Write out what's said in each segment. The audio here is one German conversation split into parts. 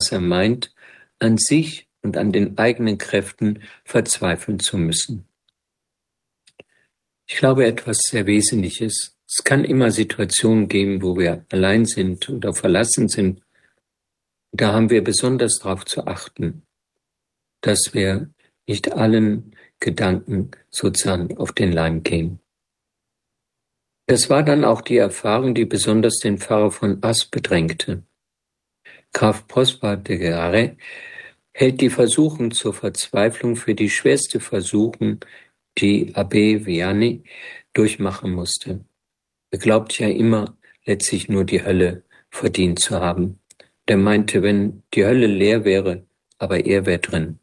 dass er meint, an sich und an den eigenen Kräften verzweifeln zu müssen. Ich glaube, etwas sehr Wesentliches. Es kann immer Situationen geben, wo wir allein sind oder verlassen sind. Da haben wir besonders darauf zu achten, dass wir nicht allen Gedanken sozusagen auf den Leim gehen. Das war dann auch die Erfahrung, die besonders den Pfarrer von As bedrängte. Graf Prosper de Garay hält die Versuchung zur Verzweiflung für die schwerste Versuchung, die Abbé Vianney durchmachen musste. Er glaubt ja immer, letztlich nur die Hölle verdient zu haben. Der meinte, wenn die Hölle leer wäre, aber er wäre drin.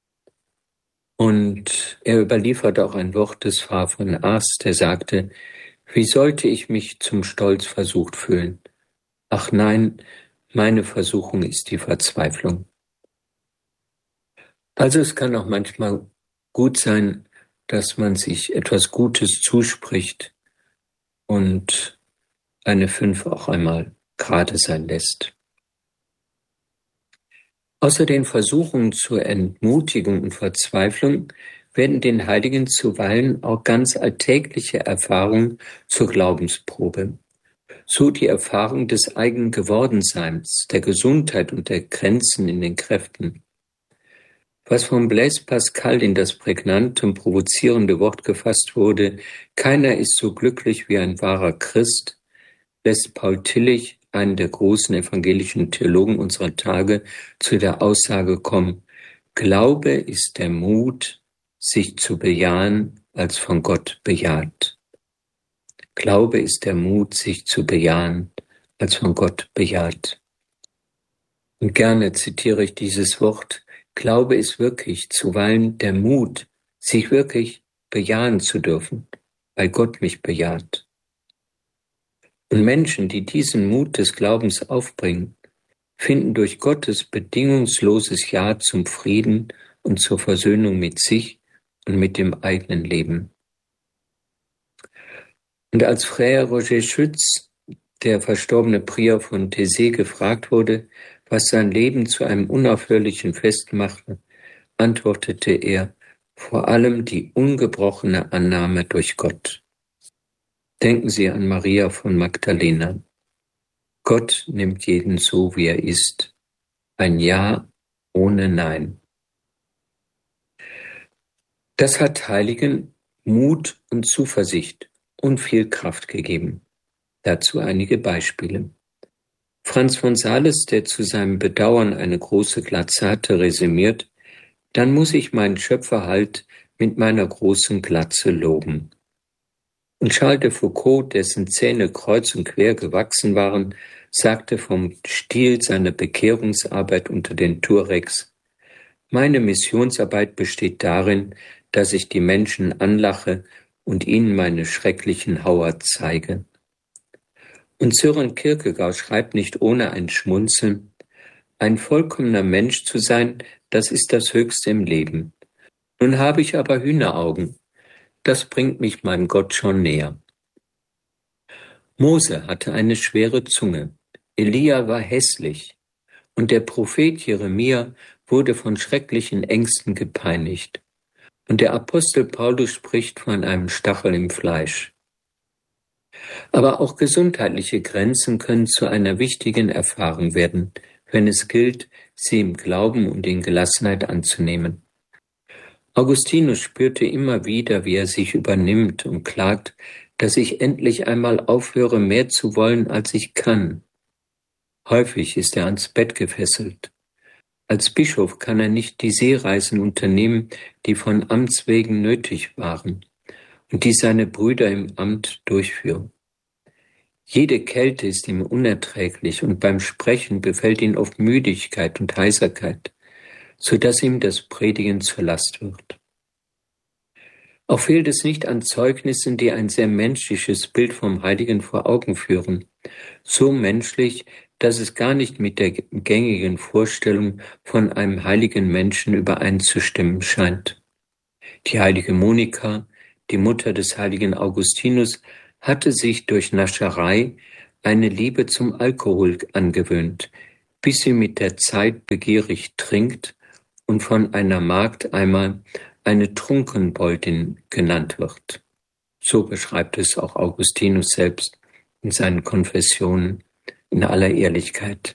Und er überliefert auch ein Wort des Pfarrer von As, der sagte, wie sollte ich mich zum Stolz versucht fühlen? Ach nein, meine Versuchung ist die Verzweiflung. Also es kann auch manchmal gut sein, dass man sich etwas Gutes zuspricht und eine 5 auch einmal gerade sein lässt. Außer den Versuchungen zur Entmutigung und Verzweiflung werden den Heiligen zuweilen auch ganz alltägliche Erfahrungen zur Glaubensprobe. So die Erfahrung des eigenen Gewordenseins, der Gesundheit und der Grenzen in den Kräften. Was von Blaise Pascal in das prägnante und provozierende Wort gefasst wurde, keiner ist so glücklich wie ein wahrer Christ, lässt Paul Tillich, einen der großen evangelischen Theologen unserer Tage, zu der Aussage kommen, Glaube ist der Mut, sich zu bejahen, als von Gott bejaht. Glaube ist der Mut, sich zu bejahen, als von Gott bejaht. Und gerne zitiere ich dieses Wort, Glaube ist wirklich zuweilen der Mut, sich wirklich bejahen zu dürfen, weil Gott mich bejaht. Und Menschen, die diesen Mut des Glaubens aufbringen, finden durch Gottes bedingungsloses Ja zum Frieden und zur Versöhnung mit sich und mit dem eigenen Leben. Und als Frère Roger Schütz, der verstorbene Prior von Taizé, gefragt wurde, was sein Leben zu einem unaufhörlichen Fest machte, antwortete er, vor allem die ungebrochene Annahme durch Gott. Denken Sie an Maria von Magdalena. Gott nimmt jeden so, wie er ist. Ein Ja ohne Nein. Das hat Heiligen Mut und Zuversicht und viel Kraft gegeben. Dazu einige Beispiele. Franz von Sales, der zu seinem Bedauern eine große Glatze hatte, resümiert, dann muss ich meinen Schöpfer halt mit meiner großen Glatze loben. Und Charles de Foucault, dessen Zähne kreuz und quer gewachsen waren, sagte vom Stil seiner Bekehrungsarbeit unter den Tuaregs, meine Missionsarbeit besteht darin, dass ich die Menschen anlache und ihnen meine schrecklichen Hauer zeige. Und Søren Kierkegaard schreibt nicht ohne ein Schmunzeln, ein vollkommener Mensch zu sein, das ist das Höchste im Leben. Nun habe ich aber Hühneraugen. Das bringt mich meinem Gott schon näher. Mose hatte eine schwere Zunge, Elia war hässlich und der Prophet Jeremia wurde von schrecklichen Ängsten gepeinigt. Und der Apostel Paulus spricht von einem Stachel im Fleisch. Aber auch gesundheitliche Grenzen können zu einer wichtigen Erfahrung werden, wenn es gilt, sie im Glauben und in Gelassenheit anzunehmen. Augustinus spürte immer wieder, wie er sich übernimmt und klagt, dass ich endlich einmal aufhöre, mehr zu wollen, als ich kann. Häufig ist er ans Bett gefesselt. Als Bischof kann er nicht die Seereisen unternehmen, die von Amts wegen nötig waren und die seine Brüder im Amt durchführen. Jede Kälte ist ihm unerträglich und beim Sprechen befällt ihn oft Müdigkeit und Heiserkeit, so dass ihm das Predigen zur Last wird. Auch fehlt es nicht an Zeugnissen, die ein sehr menschliches Bild vom Heiligen vor Augen führen. So menschlich, dass es gar nicht mit der gängigen Vorstellung von einem heiligen Menschen übereinzustimmen scheint. Die heilige Monika, die Mutter des heiligen Augustinus, hatte sich durch Nascherei eine Liebe zum Alkohol angewöhnt, bis sie mit der Zeit begierig trinkt und von einer Magd einmal eine Trunkenboldin genannt wird. So beschreibt es auch Augustinus selbst in seinen Konfessionen in aller Ehrlichkeit.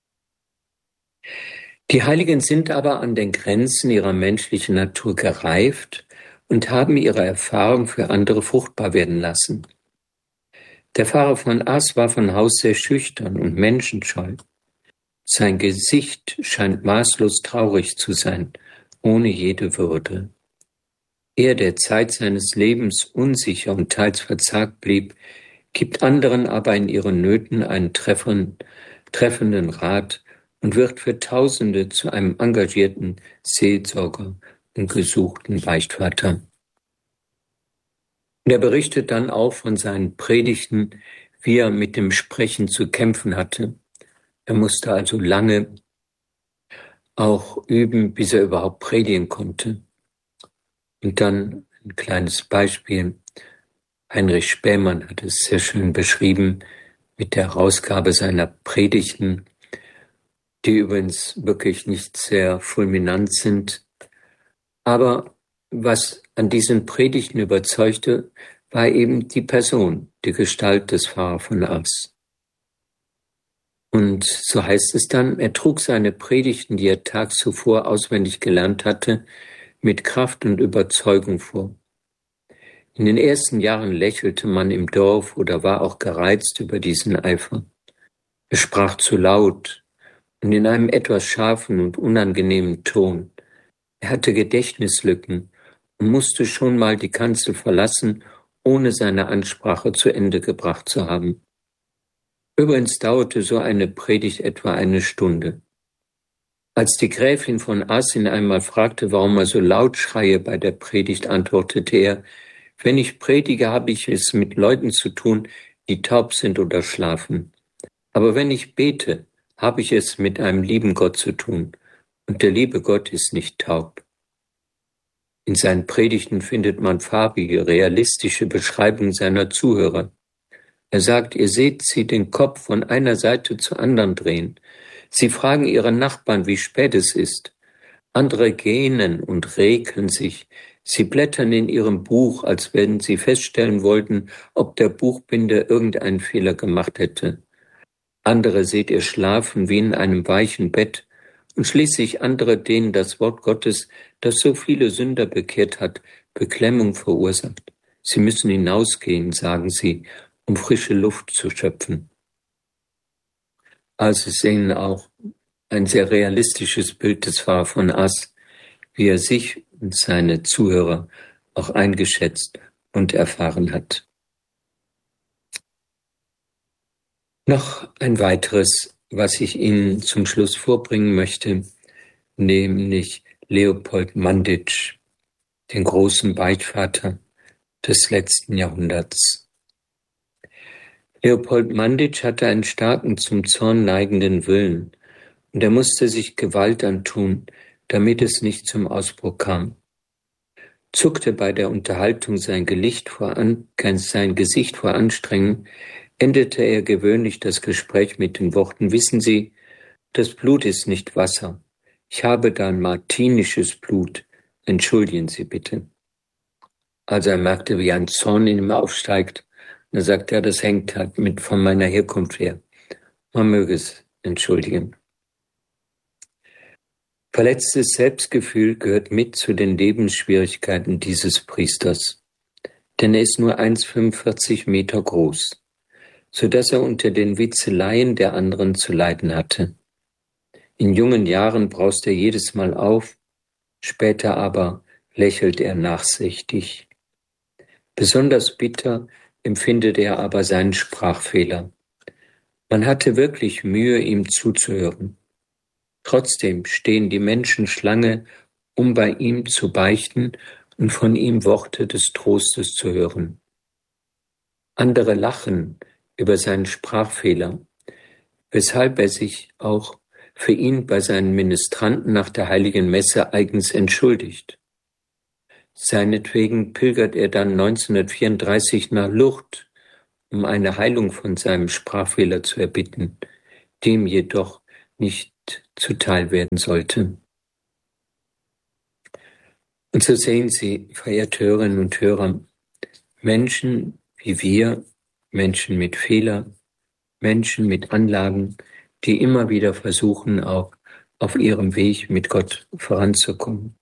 Die Heiligen sind aber an den Grenzen ihrer menschlichen Natur gereift und haben ihre Erfahrung für andere fruchtbar werden lassen. Der Pfarrer von As war von Haus sehr schüchtern und menschenscheu. Sein Gesicht scheint maßlos traurig zu sein, ohne jede Würde. Er, der Zeit seines Lebens unsicher und teils verzagt blieb, gibt anderen aber in ihren Nöten einen treffenden Rat und wird für Tausende zu einem engagierten Seelsorger und gesuchten Beichtvater. Und er berichtet dann auch von seinen Predigten, wie er mit dem Sprechen zu kämpfen hatte. Er musste also lange auch üben, bis er überhaupt predigen konnte. Und dann ein kleines Beispiel. Heinrich Spähmann hat es sehr schön beschrieben mit der Herausgabe seiner Predigten, die übrigens wirklich nicht sehr fulminant sind. Aber was an diesen Predigten überzeugte, war eben die Person, die Gestalt des Pfarrer von Ars. Und so heißt es dann, er trug seine Predigten, die er tags zuvor auswendig gelernt hatte, mit Kraft und Überzeugung vor. In den ersten Jahren lächelte man im Dorf oder war auch gereizt über diesen Eifer. Er sprach zu laut und in einem etwas scharfen und unangenehmen Ton. Er hatte Gedächtnislücken und musste schon mal die Kanzel verlassen, ohne seine Ansprache zu Ende gebracht zu haben. Übrigens dauerte so eine Predigt etwa eine Stunde. Als die Gräfin von As ihn einmal fragte, warum er so laut schreie bei der Predigt, antwortete er, wenn ich predige, habe ich es mit Leuten zu tun, die taub sind oder schlafen. Aber wenn ich bete, habe ich es mit einem lieben Gott zu tun. Und der liebe Gott ist nicht taub. In seinen Predigten findet man farbige, realistische Beschreibungen seiner Zuhörer. Er sagt, ihr seht sie den Kopf von einer Seite zur anderen drehen. Sie fragen ihre Nachbarn, wie spät es ist. Andere gähnen und räkeln sich. Sie blättern in ihrem Buch, als wenn sie feststellen wollten, ob der Buchbinder irgendeinen Fehler gemacht hätte. Andere seht ihr schlafen wie in einem weichen Bett. Und schließlich andere, denen das Wort Gottes, das so viele Sünder bekehrt hat, Beklemmung verursacht. Sie müssen hinausgehen, sagen sie, um frische Luft zu schöpfen. Also Sie sehen auch ein sehr realistisches Bild des Pfarrer von As, wie er sich und seine Zuhörer auch eingeschätzt und erfahren hat. Noch ein weiteres, was ich Ihnen zum Schluss vorbringen möchte, nämlich Leopold Mandić, den großen Beichtvater des letzten Jahrhunderts. Leopold Mandić hatte einen starken, zum Zorn neigenden Willen, und er musste sich Gewalt antun, damit es nicht zum Ausbruch kam. Zuckte bei der Unterhaltung sein Gesicht vor Anstrengung, endete er gewöhnlich das Gespräch mit den Worten, wissen Sie, das Blut ist nicht Wasser. Ich habe da ein martinisches Blut. Entschuldigen Sie bitte. Also er merkte, wie ein Zorn in ihm aufsteigt. Und er sagt, ja, das hängt halt von meiner Herkunft her. Man möge es entschuldigen. Verletztes Selbstgefühl gehört mit zu den Lebensschwierigkeiten dieses Priesters. Denn er ist nur 1,45 Meter groß, so dass er unter den Witzeleien der anderen zu leiden hatte. In jungen Jahren braust er jedes Mal auf, später aber lächelt er nachsichtig. Besonders bitter empfindet er aber seinen Sprachfehler. Man hatte wirklich Mühe, ihm zuzuhören. Trotzdem stehen die Menschen Schlange, um bei ihm zu beichten und von ihm Worte des Trostes zu hören. Andere lachen über seinen Sprachfehler, weshalb er sich auch für ihn bei seinen Ministranten nach der heiligen Messe eigens entschuldigt. Seinetwegen pilgert er dann 1934 nach Lourdes, um eine Heilung von seinem Sprachfehler zu erbitten, dem jedoch nicht zuteil werden sollte. Und so sehen Sie, verehrte Hörerinnen und Hörer, Menschen wie wir, Menschen mit Fehlern, Menschen mit Anlagen, die immer wieder versuchen, auch auf ihrem Weg mit Gott voranzukommen.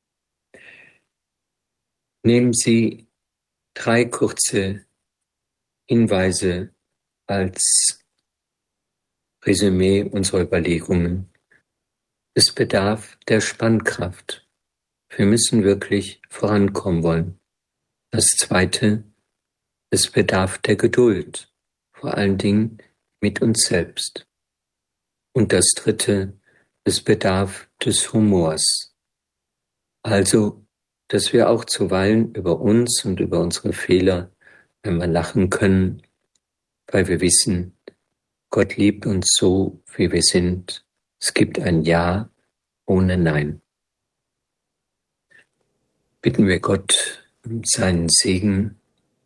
Nehmen Sie 3 kurze Hinweise als Resümee unserer Überlegungen. Es bedarf der Spannkraft. Wir müssen wirklich vorankommen wollen. Das Zweite, es bedarf der Geduld, vor allen Dingen mit uns selbst. Und das Dritte, es bedarf des Humors. Also, dass wir auch zuweilen über uns und über unsere Fehler einmal lachen können, weil wir wissen, Gott liebt uns so, wie wir sind. Es gibt ein Ja ohne Nein. Bitten wir Gott um seinen Segen.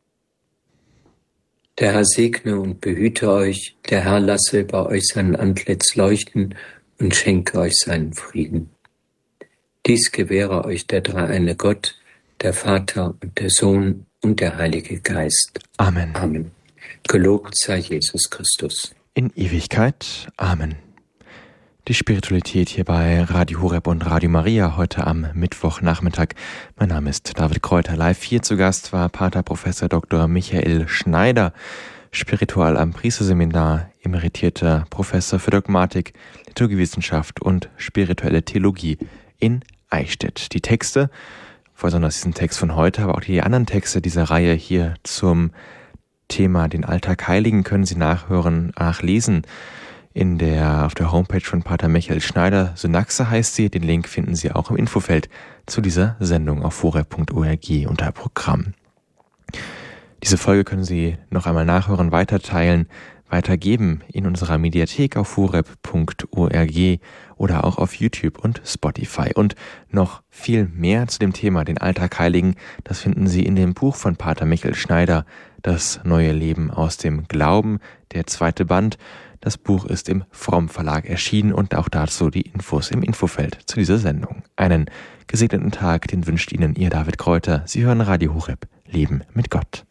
Der Herr segne und behüte euch, der Herr lasse bei euch sein Antlitz leuchten und schenke euch seinen Frieden. Dies gewähre euch der dreieine Gott, der Vater und der Sohn und der Heilige Geist. Amen. Amen. Gelobt sei Jesus Christus. In Ewigkeit. Amen. Die Spiritualität hier bei Radio Horeb und Radio Maria heute am Mittwochnachmittag. Mein Name ist David Kräuter. Live hier zu Gast war Pater Professor Dr. Michael Schneider, Spiritual am Priesterseminar, emeritierter Professor für Dogmatik, Liturgiewissenschaft und spirituelle Theologie in Eichstätt. Die Texte, besonders diesen Text von heute, aber auch die anderen Texte dieser Reihe hier zum Thema den Alltag Heiligen können Sie nachlesen auf der Homepage von Pater Michael Schneider. Synaxe heißt sie. Den Link finden Sie auch im Infofeld zu dieser Sendung auf horeb.org unter Programm. Diese Folge können Sie noch einmal nachhören, weiterteilen, weitergeben in unserer Mediathek auf horeb.org oder auch auf YouTube und Spotify. Und noch viel mehr zu dem Thema, den Alltag Heiligen, das finden Sie in dem Buch von Pater Michael Schneider, Das neue Leben aus dem Glauben, der 2. Band. Das Buch ist im Fromm Verlag erschienen und auch dazu die Infos im Infofeld zu dieser Sendung. Einen gesegneten Tag, den wünscht Ihnen Ihr David Kräuter. Sie hören Radio Horeb, Leben mit Gott.